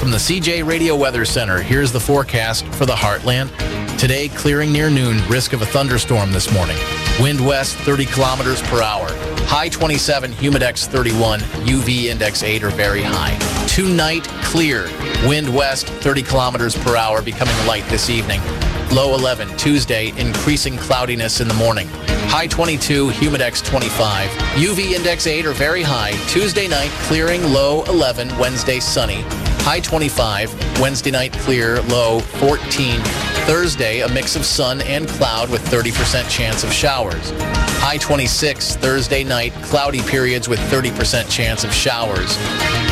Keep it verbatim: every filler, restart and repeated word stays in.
From the C J Radio Weather Center, here's the forecast for the Heartland. Today, clearing near noon, risk of a thunderstorm this morning. Wind west thirty kilometers per hour. High twenty-seven, humidex thirty-one, U V index eight or very high. Tonight, clear. Wind west thirty kilometers per hour, becoming light this evening. Low eleven, Tuesday, increasing cloudiness in the morning. High twenty-two, humidex twenty-five, U V index eight or very high. Tuesday night, clearing, low eleven, Wednesday sunny. High twenty-five, Wednesday night clear, low fourteen. Thursday, a mix of sun and cloud with thirty percent chance of showers. High twenty-six, Thursday night, cloudy periods with thirty percent chance of showers.